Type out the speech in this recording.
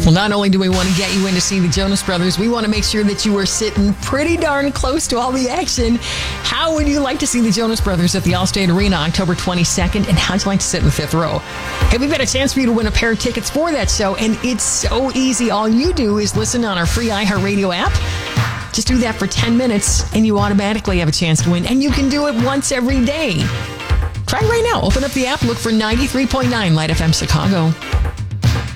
Well, not only do we want to get you in to see the Jonas Brothers, we want to make sure that you are sitting pretty darn close to all the action. How would you like to see the Jonas Brothers at the Allstate Arena October 22nd? And how'd you like to sit in the fifth row? Hey, we've got a chance for you to win a pair of tickets for that show, and it's so easy. All you do is listen on our free iHeartRadio app. Just do that for 10 minutes, and you automatically have a chance to win. And you can do it once every day. Try it right now. Open up the app, look for 93.9 Light FM Chicago.